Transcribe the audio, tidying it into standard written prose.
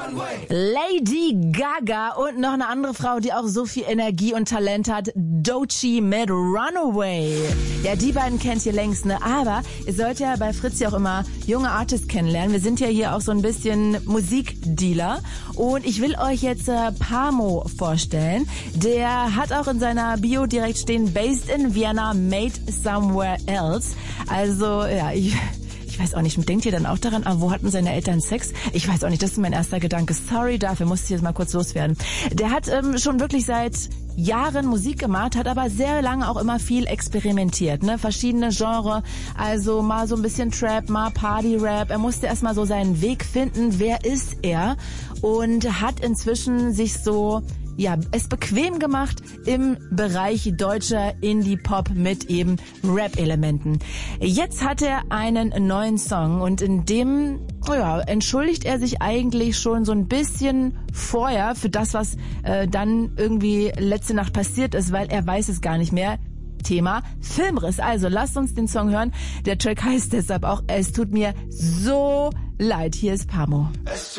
Lady Gaga und noch eine andere Frau, die auch so viel Energie und Talent hat, Doechii mit Runaway. Ja, die beiden kennt ihr längst, ne? Aber ihr sollt ja bei Fritz ja auch immer junge Artists kennenlernen. Wir sind ja hier auch so ein bisschen Musikdealer. Und ich will euch jetzt Pamo vorstellen. Der hat auch in seiner Bio direkt stehen, based in Vienna, made somewhere else. Also, ja, ich weiß auch nicht, denkt ihr dann auch daran, wo hatten seine Eltern Sex? Ich weiß auch nicht, das ist mein erster Gedanke. Sorry dafür, musste ich jetzt mal kurz loswerden. Der hat schon wirklich seit Jahren Musik gemacht, hat aber sehr lange auch immer viel experimentiert, ne? Verschiedene Genres, also mal so ein bisschen Trap, mal Party-Rap. Er musste erstmal so seinen Weg finden, wer ist er? Und hat inzwischen sich so es bequem gemacht im Bereich deutscher Indie-Pop mit eben Rap-Elementen. Jetzt hat er einen neuen Song und in dem entschuldigt er sich eigentlich schon so ein bisschen vorher für das, was dann irgendwie letzte Nacht passiert ist, weil er weiß es gar nicht mehr. Thema Filmriss. Also lasst uns den Song hören. Der Track heißt deshalb auch Es tut mir so leid. Hier ist Pamo.